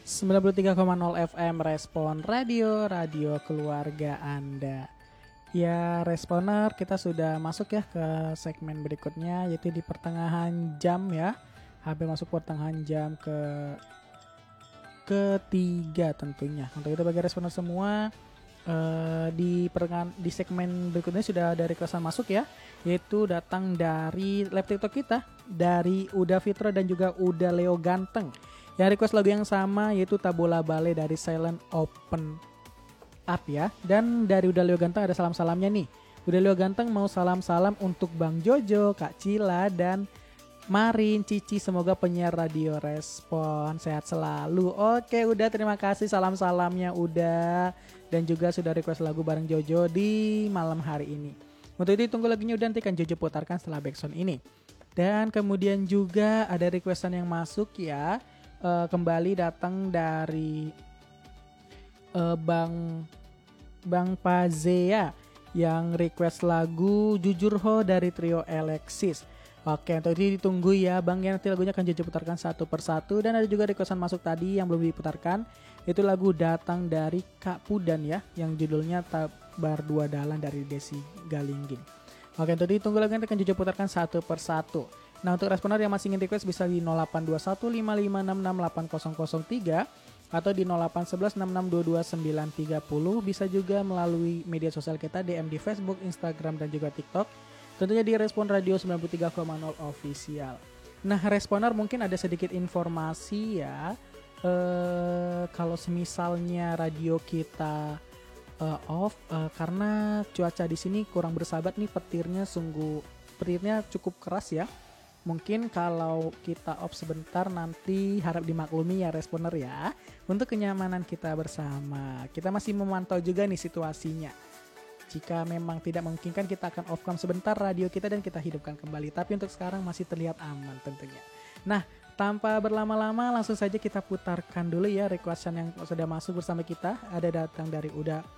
93,0 FM Respon Radio, radio keluarga Anda. Ya Responer, kita sudah masuk ya ke segmen berikutnya, yaitu di pertengahan jam ya. Hampir masuk pertengahan jam ketiga tentunya. Untuk itu bagi Responer semua, di segmen berikutnya sudah ada requestan masuk ya, yaitu datang dari live TikTok kita, dari Uda Fitra dan juga Uda Leo Ganteng. Yang request lagu yang sama yaitu Tabola Bale dari Silent Open Up ya. Dan dari Uda Leo Ganteng ada salam-salamnya nih. Uda Leo Ganteng mau salam-salam untuk Bang Jojo, Kak Cila, dan Marin, Cici, semoga penyiar radio Respon sehat selalu. Oke, udah terima kasih salam-salamnya udah, dan juga sudah request lagu bareng Jojo di malam hari ini. Untuk itu tunggu lagunya udah, nanti kan Jojo putarkan setelah backsound ini. Dan kemudian juga ada requestan yang masuk ya, kembali datang dari Bang Pazea yang request lagu Jujur Ho dari trio Alexis. Oke, untuk itu ditunggu ya Bang ya, nanti lagunya akan Jojo putarkan satu persatu. Dan ada juga requestan masuk tadi yang belum diputarkan, itu lagu datang dari Kak Pudan ya, yang judulnya Tabar Dua Dalan dari Desi Galingging. Oke, untuk itu ditunggu lagunya akan Jojo putarkan satu persatu. Nah, untuk responer yang masih ingin request bisa di 082155668003 atau di 081166222930. Bisa juga melalui media sosial kita, DM di Facebook, Instagram, dan juga TikTok. Tentunya di Respon Radio 93,0 Official. Nah, Responer mungkin ada sedikit informasi ya. Kalau semisalnya radio kita off, karena cuaca di sini kurang bersahabat nih, petirnya cukup keras ya. Mungkin kalau kita off sebentar nanti harap dimaklumi ya Responer ya. Untuk kenyamanan kita bersama, kita masih memantau juga nih situasinya. Jika memang tidak memungkinkan, kita akan off cam sebentar radio kita dan kita hidupkan kembali. Tapi untuk sekarang masih terlihat aman tentunya. Nah, tanpa berlama-lama langsung saja kita putarkan dulu ya requestan yang sudah masuk bersama kita. Ada datang dari Uda